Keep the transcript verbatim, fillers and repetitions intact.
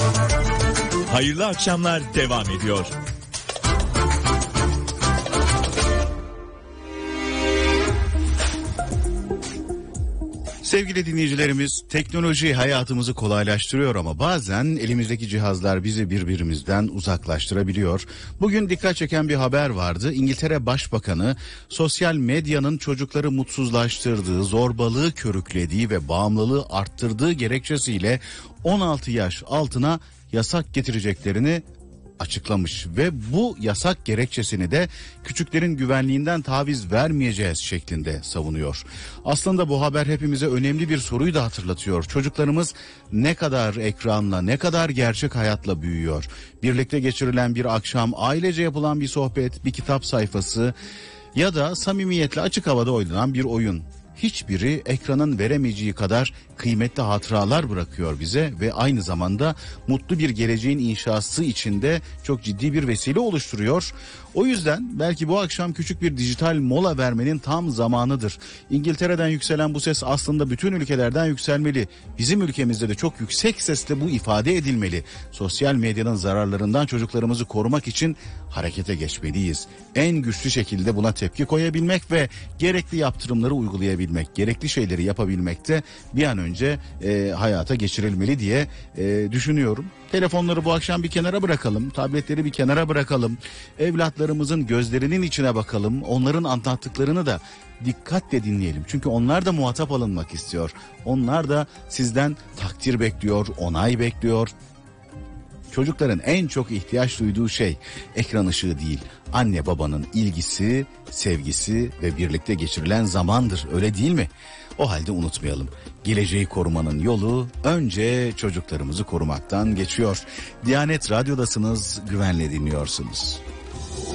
Hayırlı akşamlar devam ediyor. Sevgili dinleyicilerimiz, teknoloji hayatımızı kolaylaştırıyor ama bazen elimizdeki cihazlar bizi birbirimizden uzaklaştırabiliyor. Bugün dikkat çeken bir haber vardı. İngiltere Başbakanı sosyal medyanın çocukları mutsuzlaştırdığı, zorbalığı körüklediği ve bağımlılığı arttırdığı gerekçesiyle on altı yaş altına yasak getireceklerini açıklamış ve bu yasak gerekçesini de küçüklerin güvenliğinden taviz vermeyeceğiz şeklinde savunuyor. Aslında bu haber hepimize önemli bir soruyu da hatırlatıyor. Çocuklarımız ne kadar ekranla, ne kadar gerçek hayatla büyüyor? Birlikte geçirilen bir akşam, ailece yapılan bir sohbet, bir kitap sayfası ya da samimiyetle açık havada oynanan bir oyun. Hiçbiri ekranın veremeyeceği kadar kıymetli hatıralar bırakıyor bize ve aynı zamanda mutlu bir geleceğin inşası içinde çok ciddi bir vesile oluşturuyor. O yüzden belki bu akşam küçük bir dijital mola vermenin tam zamanıdır. İngiltere'den yükselen bu ses aslında bütün ülkelerden yükselmeli. Bizim ülkemizde de çok yüksek sesle bu ifade edilmeli. Sosyal medyanın zararlarından çocuklarımızı korumak için harekete geçmeliyiz. En güçlü şekilde buna tepki koyabilmek ve gerekli yaptırımları uygulayabilmek, gerekli şeyleri yapabilmek de bir an önce e, hayata geçirilmeli diye e, düşünüyorum. Telefonları bu akşam bir kenara bırakalım, tabletleri bir kenara bırakalım, evlatlarımızın gözlerinin içine bakalım, onların anlattıklarını da dikkatle dinleyelim. Çünkü onlar da muhatap alınmak istiyor. Onlar da sizden takdir bekliyor, onay bekliyor. Çocukların en çok ihtiyaç duyduğu şey ekran ışığı değil, anne babanın ilgisi, sevgisi ve birlikte geçirilen zamandır, öyle değil mi? O halde unutmayalım. Geleceği korumanın yolu önce çocuklarımızı korumaktan geçiyor. Diyanet Radyo'dasınız, güvenle dinliyorsunuz.